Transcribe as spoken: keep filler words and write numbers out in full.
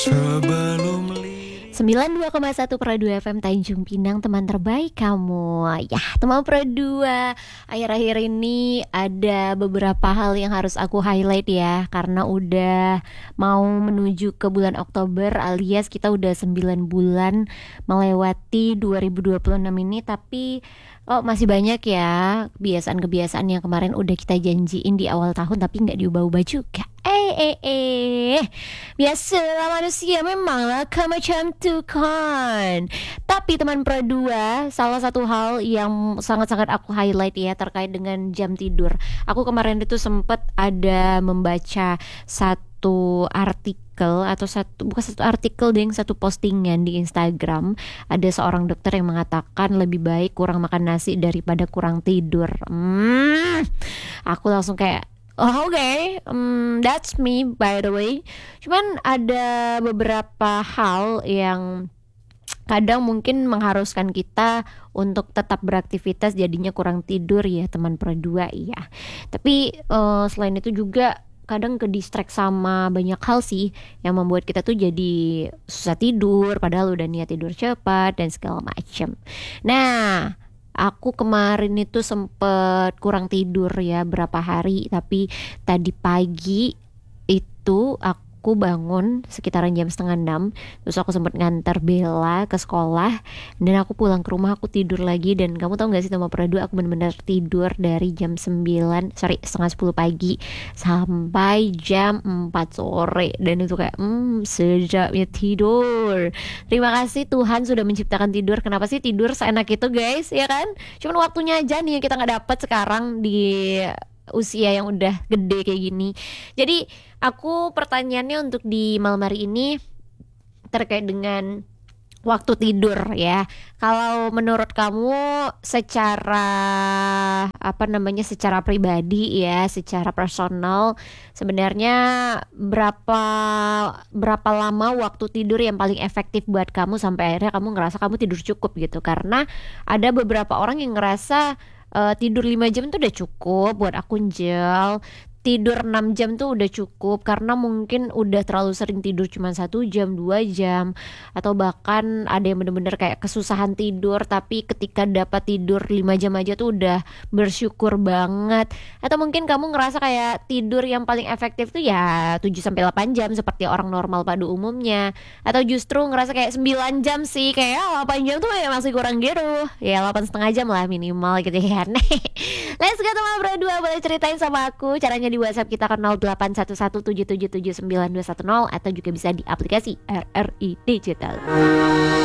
Sebelum sembilan puluh dua koma satu Pro dua F M Tanjung Pinang, teman terbaik kamu. Ya, teman Pro dua, akhir-akhir ini ada beberapa hal yang harus aku highlight ya, karena udah mau menuju ke bulan Oktober, alias kita udah sembilan bulan melewati dua ribu dua puluh enam ini. Tapi oh, masih banyak ya kebiasaan-kebiasaan yang kemarin udah kita janjiin di awal tahun tapi nggak diubah-ubah juga. Eh eh eh Biasalah manusia, memanglah kan macam tuh kan. Tapi teman Pro dua, salah satu hal yang sangat-sangat aku highlight ya terkait dengan jam tidur. Aku kemarin itu sempet ada membaca satu artikel atau satu bukan satu artikel deh, satu postingan di Instagram. Ada seorang dokter yang mengatakan lebih baik kurang makan nasi daripada kurang tidur. Hmm, aku langsung kayak oh, oke, okay. um, that's me by the way. Cuman ada beberapa hal yang kadang mungkin mengharuskan kita untuk tetap beraktivitas, jadinya kurang tidur ya teman Pro dua ya. Tapi uh, selain itu juga kadang ke distract sama banyak hal sih yang membuat kita tuh jadi susah tidur padahal udah niat tidur cepat dan segala macam. Nah, aku kemarin itu sempet kurang tidur ya berapa hari, tapi tadi pagi itu aku bangun sekitaran jam setengah enam. Terus aku sempet ngantar Bella ke sekolah, dan aku pulang ke rumah aku tidur lagi. Dan kamu tahu gak sih teman Pro dua, aku benar-benar tidur dari jam sembilan, sorry setengah sepuluh pagi sampai jam empat sore. Dan itu kayak hmm sedapnya tidur. Terima kasih Tuhan sudah menciptakan tidur. Kenapa sih tidur seenak itu guys, ya kan? Cuman waktunya aja nih yang kita gak dapet sekarang di usia yang udah gede kayak gini. Jadi aku pertanyaannya untuk di malam hari ini terkait dengan waktu tidur ya. Kalau menurut kamu secara apa namanya secara pribadi ya, secara personal, sebenarnya berapa berapa lama waktu tidur yang paling efektif buat kamu sampai akhirnya kamu ngerasa kamu tidur cukup gitu? Karena ada beberapa orang yang ngerasa Uh, tidur lima jam tuh udah cukup buat aku, Njel. Tidur enam jam tuh udah cukup karena mungkin udah terlalu sering tidur cuma satu jam, dua jam. Atau bahkan ada yang bener-bener kayak kesusahan tidur, tapi ketika dapat tidur lima jam aja tuh udah bersyukur banget. Atau mungkin kamu ngerasa kayak tidur yang paling efektif tuh ya tujuh sampai delapan jam seperti orang normal pada umumnya. Atau justru ngerasa kayak sembilan jam sih, kayak delapan jam tuh ya masih kurang gitu. Ya delapan setengah jam lah minimal gitu kan. Let's go teman Pro dua, boleh ceritain sama aku caranya di WhatsApp kita ke nol delapan satu satu tujuh tujuh tujuh sembilan dua satu nol, atau juga bisa di aplikasi R R I Digital.